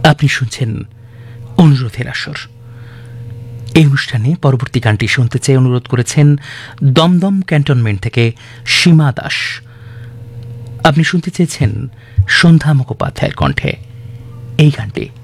আপনি শুনছেন অনুরোধের আসর। এই অনুষ্ঠানে পরবর্তী গানটি শুনতে চেয়ে অনুরোধ করেছেন দমদম ক্যান্টনমেন্ট থেকে সীমা দাস। আপনি শুনতে চেয়েছেন সন্ধ্যা মুখোপাধ্যায়ের কণ্ঠে এই গানটি।